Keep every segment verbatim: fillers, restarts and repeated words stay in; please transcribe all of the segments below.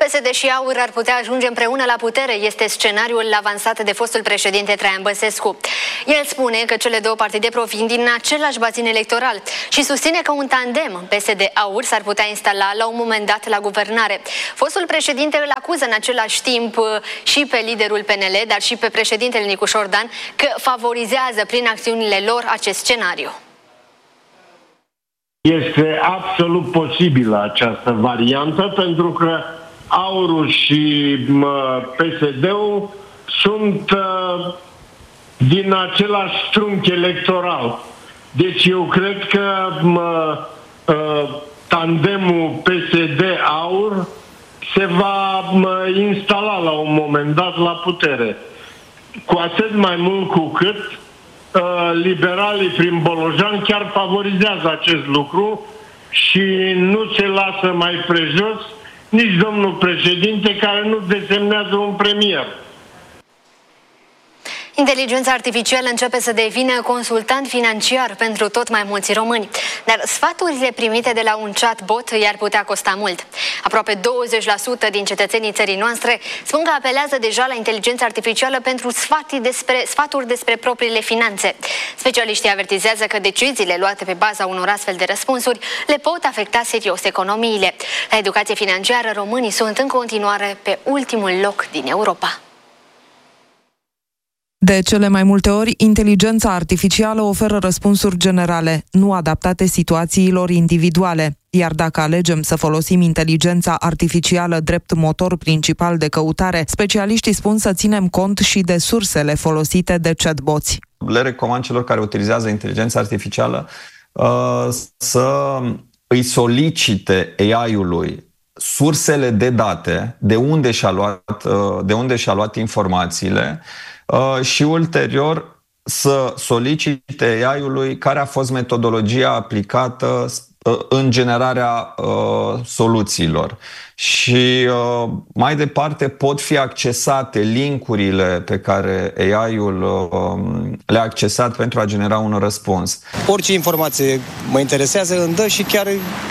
S D și AUR ar putea ajunge împreună la putere, este scenariul avansat de fostul președinte Traian Băsescu. El spune că cele două partide provin din același bazin electoral și susține că un tandem P S D-AUR s-ar putea instala la un moment dat la guvernare. Fostul președinte îl acuză în același timp și pe liderul P N L, dar și pe președintele Nicu Șordan că favorizează prin acțiunile lor acest scenariu. Este absolut posibilă această variantă pentru că AUR-ul și P S D-ul sunt uh, din același trunchi electoral. Deci eu cred că uh, tandemul P S D-AUR se va uh, instala la un moment dat la putere. Cu atât mai mult cu cât uh, liberalii prin Bolojan chiar favorizează acest lucru și nu se lasă mai prejos nici domnul președinte, care nu desemnează un premier. Inteligența artificială începe să devină consultant financiar pentru tot mai mulți români, dar sfaturile primite de la un chatbot i-ar putea costa mult. Aproape douăzeci la sută din cetățenii țării noastre spun că apelează deja la inteligența artificială pentru sfaturi despre, sfaturi despre propriile finanțe. Specialiștii avertizează că deciziile luate pe baza unor astfel de răspunsuri le pot afecta serios economiile. La educație financiară, românii sunt în continuare pe ultimul loc din Europa. De cele mai multe ori, inteligența artificială oferă răspunsuri generale, nu adaptate situațiilor individuale. Iar dacă alegem să folosim inteligența artificială drept motor principal de căutare, specialiștii spun să ținem cont și de sursele folosite de chatboți. Le recomand celor care utilizează inteligența artificială uh, să îi solicite A I-ului sursele de date, de unde și-a luat, uh, de unde și-a luat informațiile, Uh, și ulterior să solicite A I-ului care a fost metodologia aplicată uh, în generarea uh, soluțiilor. Și uh, mai departe pot fi accesate linkurile pe care A I-ul uh, le-a accesat pentru a genera un răspuns. Orice informație mă interesează, îmi dă și chiar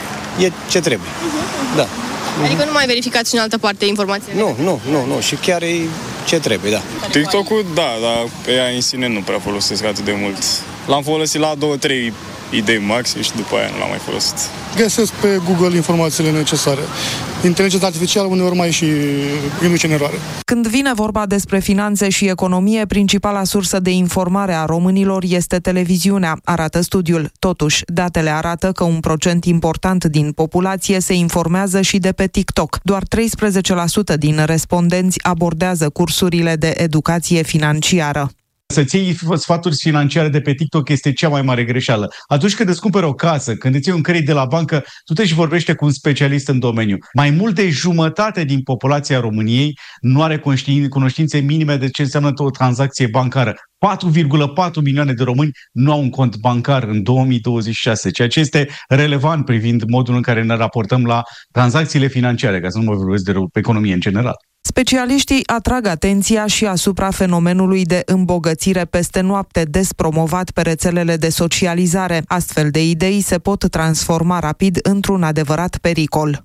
e ce trebuie. Uh-huh. Da. Adică nu mai verificați și în altă parte informații? Nu, nu, nu, nu. Și chiar e ce trebuie, da. TikTok-ul, da, dar pe ea în sine nu prea folosesc atât de mult. L-am folosit la două, trei idei maxim și după aia nu l-am mai folosit. Găsesc pe Google informațiile necesare. Inteligența artificială uneori mai și induce în eroare. Când vine vorba despre finanțe și economie, principala sursă de informare a românilor este televiziunea, arată studiul. Totuși, datele arată că un procent important din populație se informează și de pe TikTok. Doar treisprezece la sută din respondenți abordează cursurile de educație financiară. Să-ți iei sfaturi financiare de pe TikTok este cea mai mare greșeală. Atunci când îți cumperi o casă, când îți iei un credit de la bancă, tu te și vorbește cu un specialist în domeniu. Mai mult de jumătate din populația României nu are cunoștințe minime de ce înseamnă o tranzacție bancară. patru virgulă patru milioane de români nu au un cont bancar în două mii douăzeci și șase, ceea ce este relevant privind modul în care ne raportăm la tranzacțiile financiare, ca să nu mă vorbesc de economie în general. Specialiștii atrag atenția și asupra fenomenului de îmbogățire peste noapte, des promovat pe rețelele de socializare. Astfel de idei se pot transforma rapid într-un adevărat pericol.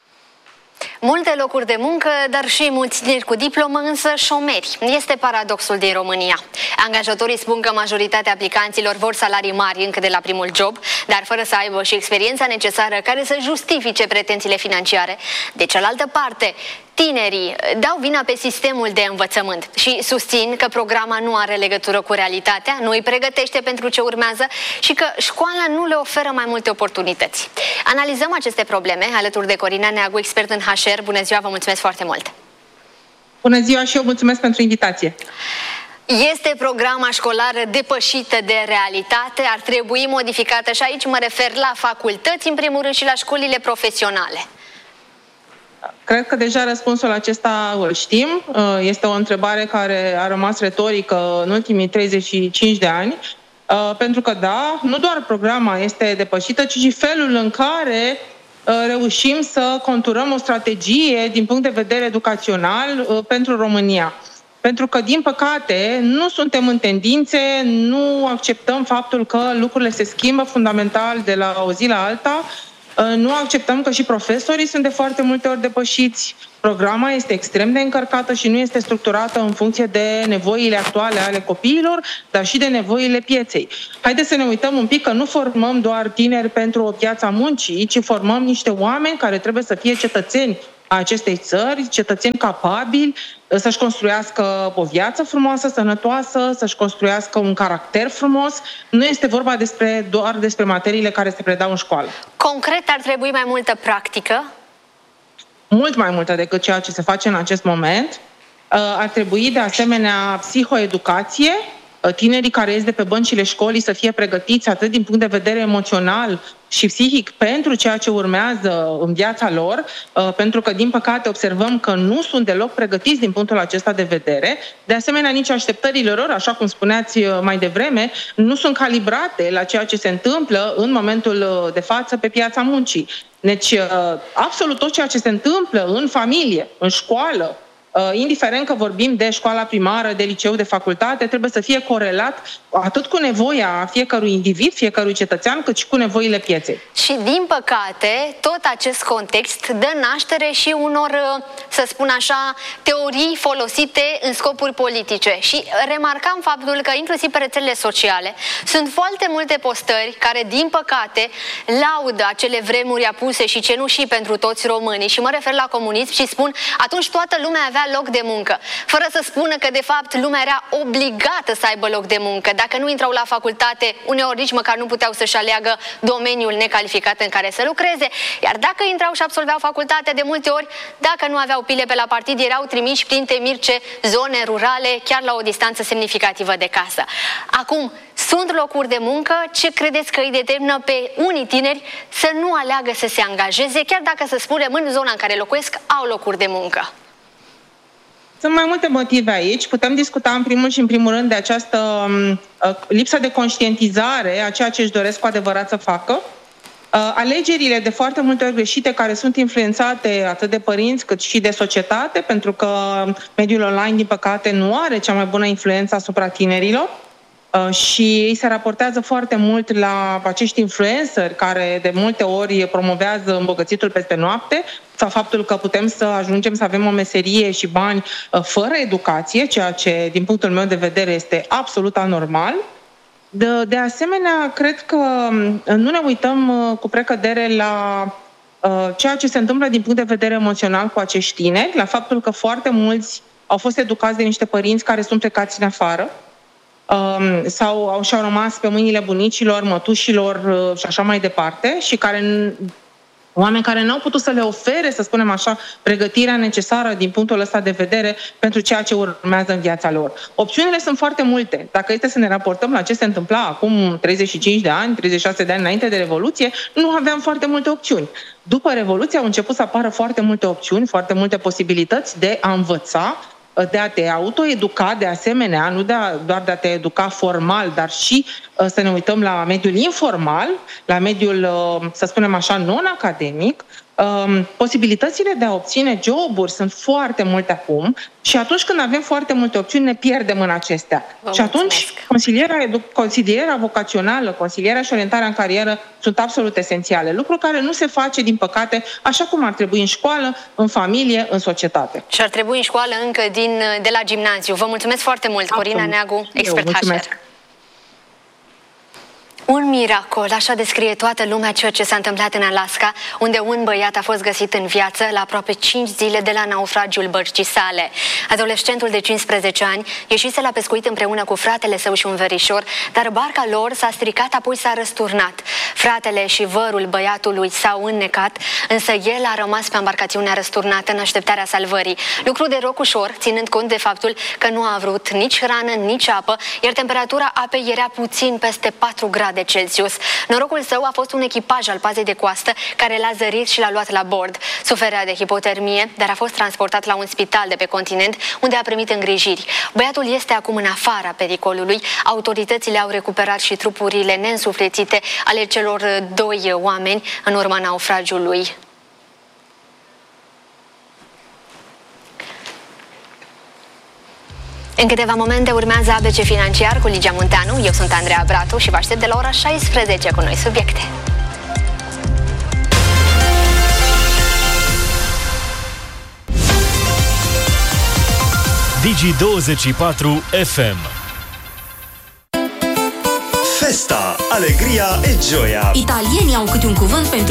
Multe locuri de muncă, dar și mulți tineri cu diplomă, însă șomeri. Este paradoxul din România. Angajatorii spun că majoritatea aplicanților vor salarii mari încă de la primul job, dar fără să aibă și experiența necesară care să justifice pretențiile financiare. De cealaltă parte, tinerii dau vina pe sistemul de învățământ și susțin că programa nu are legătură cu realitatea, nu îi pregătește pentru ce urmează și că școala nu le oferă mai multe oportunități. Analizăm aceste probleme alături de Corina Neagu, expert în H R. Bună ziua, vă mulțumesc foarte mult! Bună ziua și eu mulțumesc pentru invitație! Este programa școlară depășită de realitate? Ar trebui modificată? Și aici mă refer la facultăți, în primul rând, și la școlile profesionale. Cred că deja răspunsul acesta îl știm. Este o întrebare care a rămas retorică în ultimii treizeci și cinci de ani. Pentru că, da, nu doar programa este depășită, ci și felul în care reușim să conturăm o strategie din punct de vedere educațional pentru România. Pentru că, din păcate, nu suntem în tendințe, nu acceptăm faptul că lucrurile se schimbă fundamental de la o zi la alta. Nu acceptăm că și profesorii sunt de foarte multe ori depășiți. Programa este extrem de încărcată și nu este structurată în funcție de nevoile actuale ale copiilor, dar și de nevoile pieței. Haideți să ne uităm un pic că nu formăm doar tineri pentru o piață a muncii, ci formăm niște oameni care trebuie să fie cetățeni a acestei țări, cetățeni capabili să-și construiască o viață frumoasă, sănătoasă, să-și construiască un caracter frumos. Nu este vorba despre, doar despre materiile care se predau în școală. Concret, ar trebui mai multă practică? Mult mai multă decât ceea ce se face în acest moment. Ar trebui, de asemenea, psihoeducație. Tinerii care ies de pe băncile școlii să fie pregătiți atât din punct de vedere emoțional și psihic pentru ceea ce urmează în viața lor, pentru că, din păcate, observăm că nu sunt deloc pregătiți din punctul acesta de vedere. De asemenea, nici așteptările lor, așa cum spuneați mai devreme, nu sunt calibrate la ceea ce se întâmplă în momentul de față pe piața muncii. Deci, absolut tot ceea ce se întâmplă în familie, în școală, indiferent că vorbim de școala primară, de liceu, de facultate, trebuie să fie corelat atât cu nevoia fiecărui individ, fiecărui cetățean, cât și cu nevoile pieței. Și, din păcate, tot acest context dă naștere și unor, să spun așa, teorii folosite în scopuri politice. Și remarcam faptul că, inclusiv pe rețelele sociale, sunt foarte multe postări care, din păcate, laudă acele vremuri apuse și cenușii pentru toți românii. Și mă refer la comunism și spun, atunci toată lumea avea loc de muncă, fără să spună că, de fapt, lumea era obligată să aibă loc de muncă. Dacă nu intrau la facultate, uneori nici măcar nu puteau să-și aleagă domeniul necalificat în care să lucreze, iar dacă intrau și absolveau facultatea, de multe ori, dacă nu aveau pile pe la partid, erau trimiși prin temirce zone rurale, chiar la o distanță semnificativă de casă. Acum, sunt locuri de muncă? Ce credeți că îi determină pe unii tineri să nu aleagă să se angajeze, chiar dacă, să spunem, în zona în care locuiesc, au locuri de muncă? Sunt mai multe motive aici. Putem discuta în primul și în primul rând de această uh, lipsă de conștientizare a ceea ce își doresc cu adevărat să facă. Uh, alegerile de foarte multe ori greșite care sunt influențate atât de părinți cât și de societate, pentru că mediul online, din păcate, nu are cea mai bună influență asupra tinerilor. Uh, și ei se raportează foarte mult la acești influenceri care de multe ori promovează îmbogățitul peste noapte sau faptul că putem să ajungem să avem o meserie și bani uh, fără educație, ceea ce, din punctul meu de vedere, este absolut anormal. De, de asemenea, cred că nu ne uităm uh, cu precădere la uh, ceea ce se întâmplă din punct de vedere emoțional cu acești tineri, la faptul că foarte mulți au fost educați de niște părinți care sunt plecați în afară, Um, sau au și-au rămas pe mâinile bunicilor, mătușilor uh, și așa mai departe, și care, oameni care n-au putut să le ofere, să spunem așa, pregătirea necesară din punctul ăsta de vedere pentru ceea ce urmează în viața lor. Opțiunile sunt foarte multe. Dacă este să ne raportăm la ce se întâmpla acum treizeci și cinci de ani, treizeci și șase de ani înainte de Revoluție, nu aveam foarte multe opțiuni. După Revoluție au început să apară foarte multe opțiuni, foarte multe posibilități de a învăța, de a te autoeduca, de asemenea, nu de a, doar de a te educa formal, dar și uh, să ne uităm la mediul informal, la mediul, uh, să spunem așa, non-academic. Um, posibilitățile de a obține joburi sunt foarte multe acum și atunci când avem foarte multe opțiuni ne pierdem în acestea. Vă și atunci consilierea, consilierea vocațională, consilierea și orientarea în carieră sunt absolut esențiale. Lucru care nu se face, din păcate, așa cum ar trebui în școală, în familie, în societate. Și ar trebui în școală încă din, de la gimnaziu. Vă mulțumesc foarte mult, absolut. Corina Neagu, expert H R. Un miracol, așa descrie toată lumea ceea ce s-a întâmplat în Alaska, unde un băiat a fost găsit în viață la aproape cinci zile de la naufragiul bărcii sale. Adolescentul de cincisprezece ani ieșise la pescuit împreună cu fratele său și un verișor, dar barca lor s-a stricat, apoi s-a răsturnat. Fratele și vărul băiatului s-au înnecat, însă el a rămas pe embarcațiunea răsturnată în așteptarea salvării. Lucru de roc ușor, ținând cont de faptul că nu a avut nici hrană, nici apă, iar temperatura apei era puțin peste patru grade Celsius. Norocul său a fost un echipaj al pazei de coastă care l-a zărit și l-a luat la bord. Suferea de hipotermie, dar a fost transportat la un spital de pe continent, unde a primit îngrijiri. Băiatul este acum în afara pericolului. Autoritățile au recuperat și trupurile neînsuflețite ale celor doi oameni în urma naufragiului. În câteva momente urmează A B C Financiar cu Ligia Munteanu. Eu sunt Andreea Bratu și vă aștept de la ora șaisprezece cu noi subiecte. Digi douăzeci și patru F M. Festa, alegria e gioia. Italienii au câte un cuvânt pentru